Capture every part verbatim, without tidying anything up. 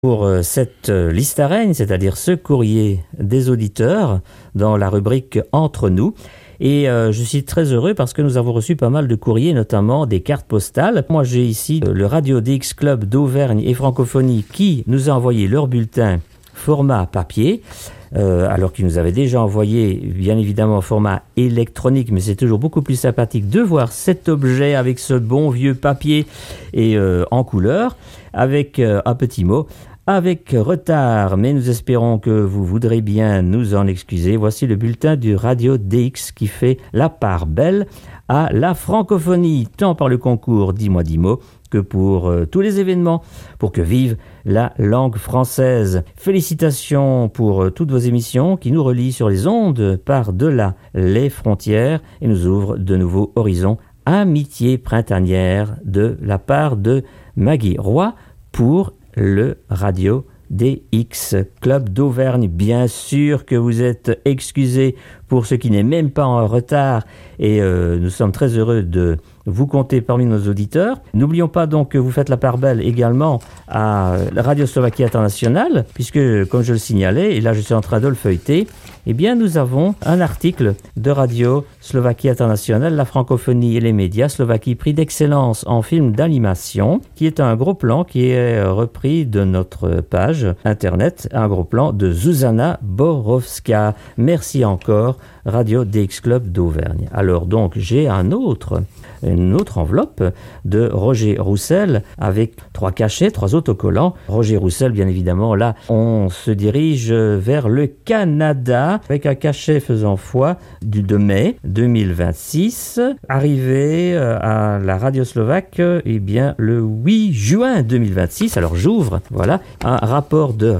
Pour cette liste à règne, c'est-à-dire ce courrier des auditeurs dans la rubrique Entre nous. Et euh, je suis très heureux parce que nous avons reçu pas mal de courriers, notamment des cartes postales. Moi, j'ai ici le Radio D X Club d'Auvergne et Francophonie qui nous a envoyé leur bulletin format papier, euh, alors qu'ils nous avaient déjà envoyé, bien évidemment, en format électronique, mais c'est toujours beaucoup plus sympathique de voir cet objet avec ce bon vieux papier et euh, en couleur, avec euh, un petit mot. Avec retard, mais nous espérons que vous voudrez bien nous en excuser. Voici le bulletin du Radio D X qui fait la part belle à la francophonie, tant par le concours Dis-moi dix mots que pour euh, tous les événements, pour que vive la langue française. Félicitations pour euh, toutes vos émissions qui nous relient sur les ondes par-delà les frontières et nous ouvrent de nouveaux horizons. Amitié printanière de la part de Maggie Roy pour le Radio D X Club d'Auvergne. Bien sûr que vous êtes excusés pour ce qui n'est même pas en retard et euh, nous sommes très heureux de vous compter parmi nos auditeurs. N'oublions pas donc que vous faites la part belle également à Radio Slovaquie Internationale, puisque, comme je le signalais, et là je suis en train de le feuilleter, eh bien nous avons un article de Radio Slovaquie Internationale, la francophonie et les médias, Slovaquie, prix d'excellence en film d'animation, qui est un gros plan qui est repris de notre page internet, un gros plan de Zuzana Borowska. Merci encore, Radio D X Club d'Auvergne. Alors donc, j'ai un autre... une autre enveloppe de Roger Roussel avec trois cachets, trois autocollants. Roger Roussel, bien évidemment, là, on se dirige vers le Canada avec un cachet faisant foi du deux mai deux mille vingt-six. Arrivé à la radio slovaque, eh bien, le huit juin deux mille vingt-six. Alors, j'ouvre, voilà, un rapport de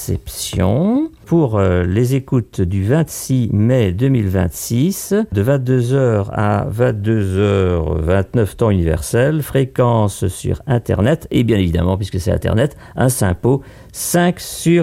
réception pour euh, les écoutes du vingt-six mai deux mille vingt-six, de vingt-deux heures à vingt-deux heures vingt-neuf temps universel, fréquence sur Internet, et bien évidemment, puisque c'est Internet, un Sympo cinq sur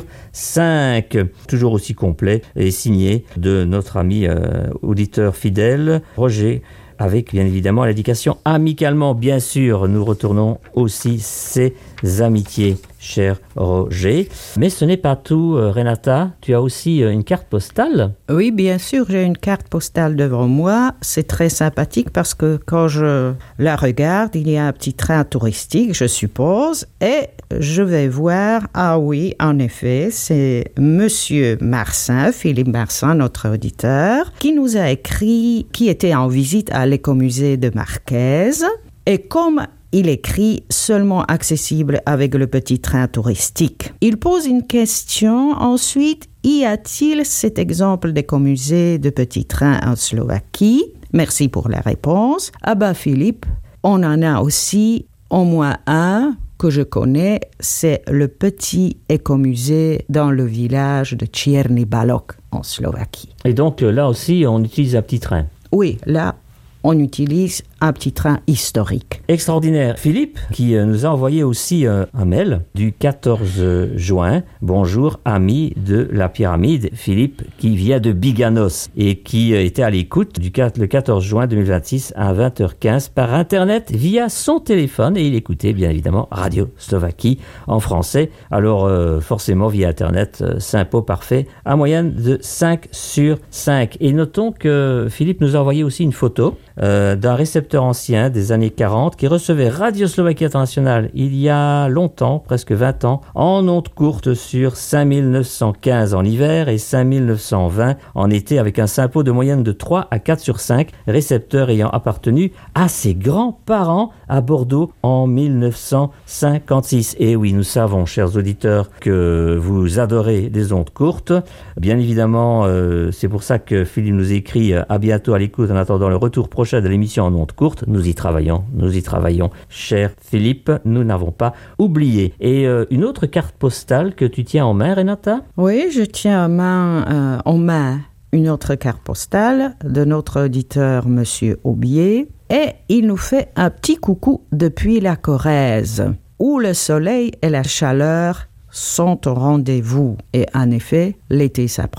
cinq, toujours aussi complet et signé de notre ami euh, auditeur fidèle, Roger, avec bien évidemment l'indication amicalement. Bien sûr, nous retournons aussi ces amitiés, cher Roger. Mais ce n'est pas tout, euh, Renata. Tu as aussi euh, une carte postale? Oui, bien sûr, j'ai une carte postale devant moi. C'est très sympathique parce que quand je la regarde, il y a un petit train touristique, je suppose, et je vais voir, ah oui, en effet, c'est Monsieur Marsin, Philippe Marsin, notre auditeur, qui nous a écrit, qui était en visite à l'écomusée de Marquez, et comme il écrit seulement accessible avec le petit train touristique. Il pose une question ensuite, y a-t-il cet exemple d'écomusée de petit train en Slovaquie? Merci pour la réponse. Ah ben Philippe, on en a aussi au moins un que je connais, c'est le petit écomusée dans le village de Čierny Balok en Slovaquie. Et donc là aussi, on utilise un petit train? Oui, là, on utilise un petit train historique. Extraordinaire. Philippe, qui nous a envoyé aussi euh, un mail du quatorze juin. Bonjour, ami de la pyramide. Philippe, qui vient de Biganos et qui euh, était à l'écoute du le quatorze juin deux mille vingt-six à vingt heures quinze par Internet via son téléphone. Et il écoutait bien évidemment Radio Slovaquie en français. Alors, euh, forcément, via Internet, euh, Sympo parfait, à moyenne de cinq sur cinq. Et notons que Philippe nous a envoyé aussi une photo euh, d'un récepteur ancien des années quarante qui recevait Radio Slovaquie Internationale il y a longtemps, presque vingt ans, en ondes courtes sur cinq mille neuf cent quinze en hiver et cinq mille neuf cent vingt en été avec un Sympo de moyenne de trois à quatre sur cinq, récepteur ayant appartenu à ses grands-parents à Bordeaux en mille neuf cent cinquante-six. Et oui, nous savons, chers auditeurs, que vous adorez les ondes courtes. Bien évidemment, euh, c'est pour ça que Philippe nous écrit « À bientôt à l'écoute en attendant le retour prochain de l'émission en ondes courte. Nous y travaillons, nous y travaillons, cher Philippe, nous n'avons pas oublié. Et euh, une autre carte postale que tu tiens en main, Renata? Oui, je tiens en main, euh, en main une autre carte postale de notre auditeur, Monsieur Aubier, et il nous fait un petit coucou depuis la Corrèze, où le soleil et la chaleur sont au rendez-vous. Et en effet, l'été s'approche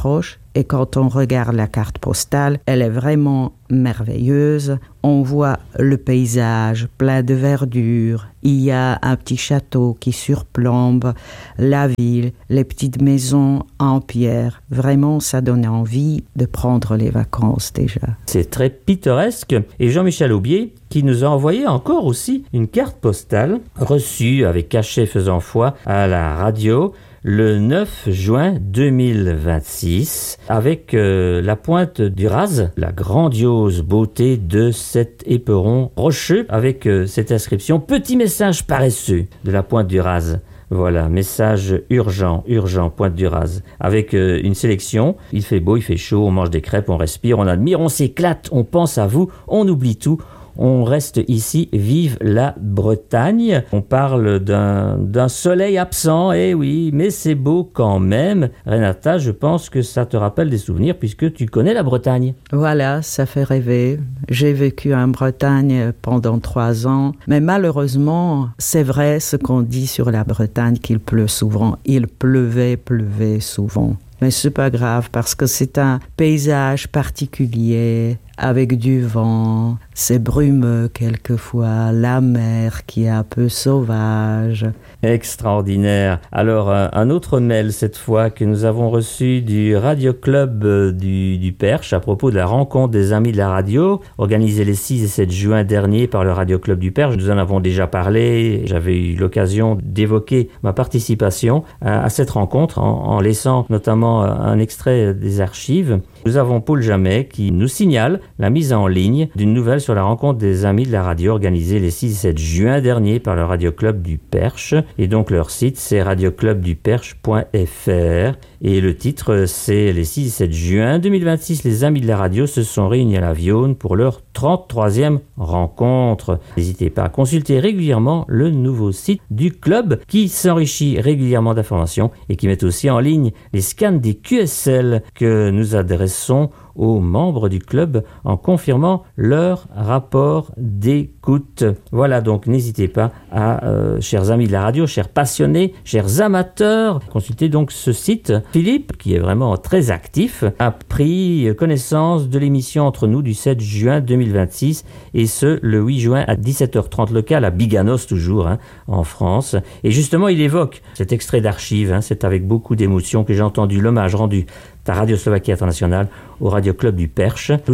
Et quand on regarde la carte postale, elle est vraiment merveilleuse. On voit le paysage plein de verdure. Il y a un petit château qui surplombe la ville, les petites maisons en pierre. Vraiment, ça donne envie de prendre les vacances déjà. C'est très pittoresque. Et Jean-Michel Aubier, qui nous a envoyé encore aussi une carte postale reçue avec cachet faisant foi à la radio le neuf juin deux mille vingt-six, avec euh, la pointe du Raz, la grandiose beauté de cet éperon rocheux, avec euh, cette inscription « Petit message paresseux » de la pointe du Raz. Voilà, message urgent, urgent, pointe du Raz. Avec euh, une sélection, il fait beau, il fait chaud, on mange des crêpes, on respire, on admire, on s'éclate, on pense à vous, on oublie tout. On reste ici, vive la Bretagne. On parle d'un, d'un soleil absent, eh oui, mais c'est beau quand même. Renata, je pense que ça te rappelle des souvenirs puisque tu connais la Bretagne. Voilà, ça fait rêver. J'ai vécu en Bretagne pendant trois ans, mais malheureusement, c'est vrai ce qu'on dit sur la Bretagne qu'il pleut souvent. Il pleuvait, pleuvait souvent. Mais c'est pas grave parce que c'est un paysage particulier avec du vent, c'est brumeux quelquefois, la mer qui est un peu sauvage. Extraordinaire. Alors, un autre mail cette fois que nous avons reçu du Radio Club du, du Perche à propos de la rencontre des amis de la radio, organisée les six et sept juin dernier par le Radio Club du Perche. Nous en avons déjà parlé, j'avais eu l'occasion d'évoquer ma participation à, à cette rencontre en, en laissant notamment un extrait des archives. Nous avons Paul Jamet qui nous signale la mise en ligne d'une nouvelle sur la rencontre des amis de la radio organisée les six et sept juin dernier par le Radio Club du Perche. Et donc leur site c'est radio club du perche point f r et le titre c'est les six et sept juin deux mille vingt-six, les amis de la radio se sont réunis à la Viosne pour leur trente-troisième rencontre. N'hésitez pas à consulter régulièrement le nouveau site du club qui s'enrichit régulièrement d'informations et qui met aussi en ligne les scans des Q S L que nous adressons aux membres du club en confirmant leur rapport d'écoute. Voilà, donc n'hésitez pas à, euh, chers amis de la radio, chers passionnés, chers amateurs, consultez donc ce site. Philippe, qui est vraiment très actif, a pris connaissance de l'émission Entre nous du sept juin deux mille vingt-six et ce, le huit juin à dix-sept heures trente local à Biganos toujours, hein, en France. Et justement, il évoque cet extrait d'archives, hein, c'est avec beaucoup d'émotion que j'ai entendu l'hommage rendu à Radio Slovaquie Internationale au Radio Club du Perche. Tous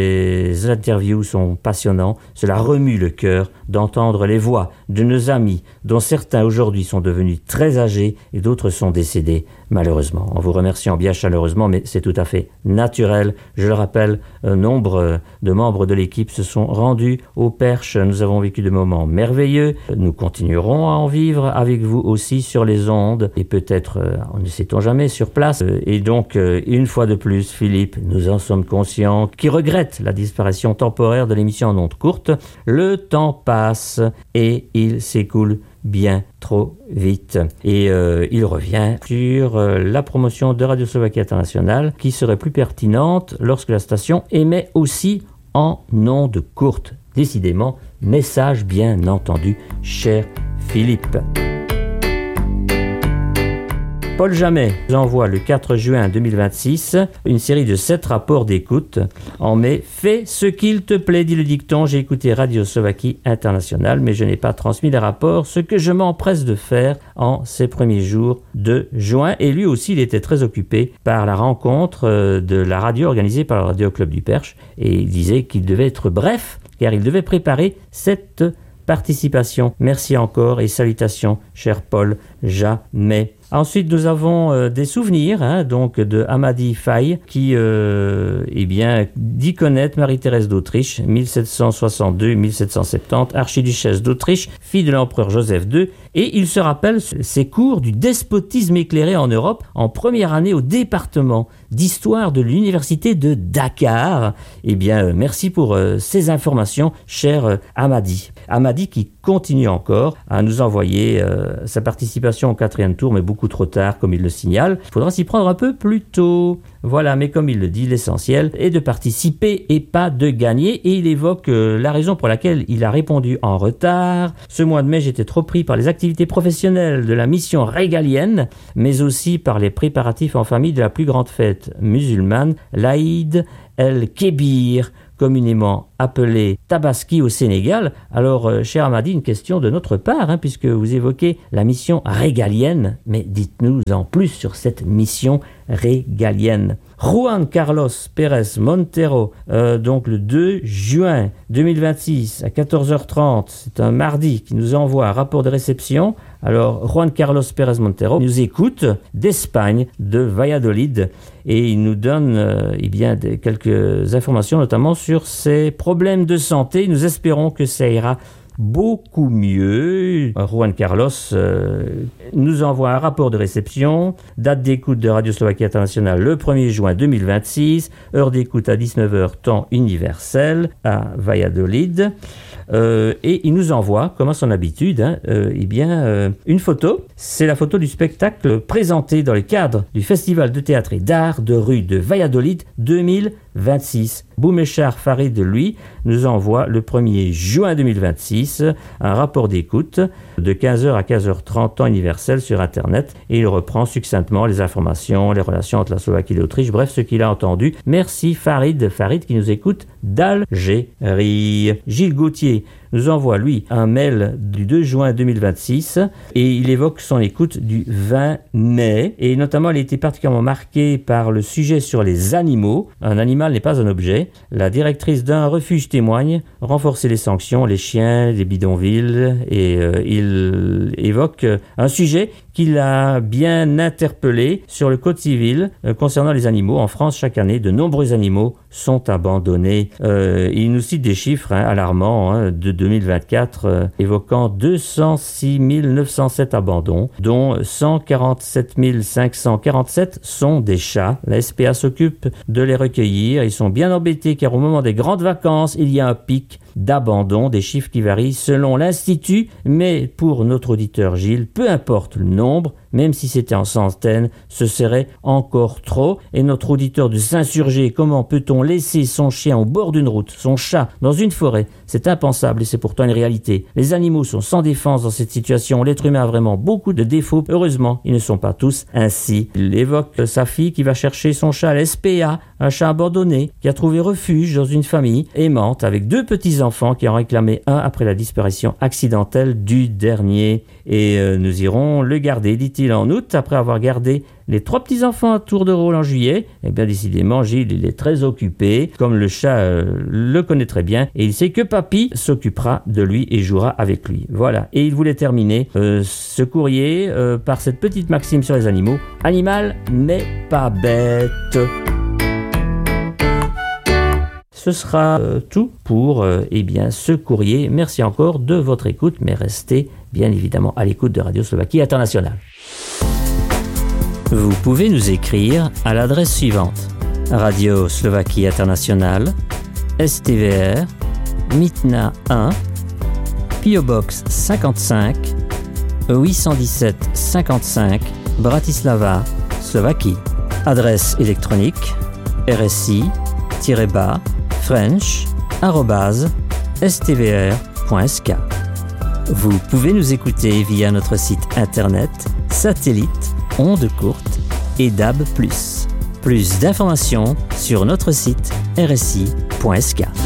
ces interviews sont passionnants. Cela remue le cœur d'entendre les voix de nos amis, dont certains aujourd'hui sont devenus très âgés et d'autres sont décédés, malheureusement. En vous remerciant bien chaleureusement, mais c'est tout à fait naturel. Je le rappelle, un nombre de membres de l'équipe se sont rendus au Perche. Nous avons vécu des moments merveilleux. Nous continuerons à en vivre avec vous aussi sur les ondes et peut-être, on ne sait-on jamais, sur place. Et donc, une fois de plus, Philippe, nous en sommes conscients, qui regrette la disparition temporaire de l'émission en ondes courtes. Le temps passe et il s'écoule bien trop vite. Et euh, il revient sur euh, la promotion de Radio Slovaquie Internationale qui serait plus pertinente lorsque la station émet aussi en ondes courtes. Décidément, message bien entendu, cher Philippe. Paul Jamet nous envoie le quatre juin deux mille vingt-six une série de sept rapports d'écoute. En mai, fais ce qu'il te plaît, dit le dicton. J'ai écouté Radio Slovaquie Internationale, mais je n'ai pas transmis les rapports, ce que je m'empresse de faire en ces premiers jours de juin. Et lui aussi, il était très occupé par la rencontre de la radio organisée par le Radio Club du Perche. Et il disait qu'il devait être bref, car il devait préparer cette participation. Merci encore et salutations, cher Paul Jamet. Ensuite, nous avons euh, des souvenirs hein, donc de Amadi Faye qui euh, eh bien, dit connaître Marie-Thérèse d'Autriche, mille sept cent soixante-deux à mille sept cent soixante-dix, archiduchesse d'Autriche, fille de l'empereur Joseph deux, et il se rappelle ses cours du despotisme éclairé en Europe en première année au département d'histoire de l'université de Dakar. Eh bien, euh, merci pour euh, ces informations, cher euh, Amadi. Amadi qui continue encore à nous envoyer euh, sa participation au quatrième tour, mais beaucoup trop tard, comme il le signale. Il faudra s'y prendre un peu plus tôt. Voilà, mais comme il le dit, l'essentiel est de participer et pas de gagner. Et il évoque euh, la raison pour laquelle il a répondu en retard. Ce mois de mai, j'étais trop pris par les activités professionnelles de la mission régalienne, mais aussi par les préparatifs en famille de la plus grande fête musulmane, l'Aïd el-Kébir, communément appelé Tabaski au Sénégal. Alors, euh, cher Amadi, une question de notre part, hein, puisque vous évoquez la mission régalienne, mais dites-nous en plus sur cette mission régalienne. Juan Carlos Pérez Montero, euh, donc le deux juin deux mille vingt-six à quatorze heures trente, c'est un mardi, qui nous envoie un rapport de réception. Alors, Juan Carlos Pérez Montero nous écoute d'Espagne, de Valladolid, et il nous donne euh, eh bien, de, quelques informations, notamment sur ses problèmes de santé. Nous espérons que ça ira beaucoup mieux. Juan Carlos euh, nous envoie un rapport de réception, date d'écoute de Radio Slovaquie Internationale le premier juin deux mille vingt-six, heure d'écoute à dix-neuf heures temps universel à Valladolid. Euh, et il nous envoie, comme à son habitude, hein, euh, eh bien, euh, une photo. C'est la photo du spectacle présenté dans le cadre du Festival de théâtre et d'art de rue de Valladolid deux mille vingt-six. Boumechar Farid, lui, nous envoie le premier juin deux mille vingt-six un rapport d'écoute de quinze heures à quinze heures trente temps universel sur Internet, et il reprend succinctement les informations, les relations entre la Slovaquie et l'Autriche, bref, ce qu'il a entendu. Merci Farid, Farid qui nous écoute d'Algérie. Gilles Gauthier nous envoie, lui, un mail du deux juin deux mille vingt-six et il évoque son écoute du vingt mai, et notamment il a été particulièrement marqué par le sujet sur les animaux. Un animal n'est pas un objet. La directrice d'un refuge témoigne, renforcer les sanctions, les chiens, les bidonvilles, et euh, il évoque un sujet qu'il a bien interpellé sur le code civil euh, concernant les animaux. En France, chaque année, de nombreux animaux sont abandonnés. Euh, il nous cite des chiffres hein, alarmants hein, de deux mille vingt-quatre, euh, évoquant deux cent six mille neuf cent sept abandons, dont cent quarante-sept mille cinq cent quarante-sept sont des chats. La S P A s'occupe de les recueillir. Ils sont bien embêtés car au moment des grandes vacances, il y a un pic d'abandon, des chiffres qui varient selon l'Institut, mais pour notre auditeur Gilles, peu importe le nombre, même si c'était en centaines, ce serait encore trop. Et notre auditeur de s'insurger, comment peut-on laisser son chien au bord d'une route, son chat dans une forêt? C'est impensable et c'est pourtant une réalité. Les animaux sont sans défense dans cette situation. L'être humain a vraiment beaucoup de défauts. Heureusement, ils ne sont pas tous ainsi. Il évoque sa fille qui va chercher son chat à l'S P A, un chat abandonné qui a trouvé refuge dans une famille aimante avec deux petits-enfants qui en réclamaient un après la disparition accidentelle du dernier. Et euh, nous irons le garder, dit-il, en août, après avoir gardé les trois petits-enfants à tour de rôle en juillet. Eh bien, décidément, Gilles, il est très occupé, comme le chat euh, le connaît très bien, et il sait que papy s'occupera de lui et jouera avec lui. Voilà. Et il voulait terminer euh, ce courrier euh, par cette petite maxime sur les animaux. Animal n'est pas bête. Ce sera euh, tout pour euh, eh bien, ce courrier. Merci encore de votre écoute, mais restez bien évidemment à l'écoute de Radio Slovaquie Internationale. Vous pouvez nous écrire à l'adresse suivante: Radio Slovaquie Internationale, S T V R, Mitna un, P O Box cinquante-cinq, huit cent dix-sept cinquante-cinq, Bratislava, Slovaquie. Adresse électronique R S I-bas French arobase s t v r point s k. Vous pouvez nous écouter via notre site internet, satellite, ondes courtes et D A B plus. Plus d'informations sur notre site r s i point s k.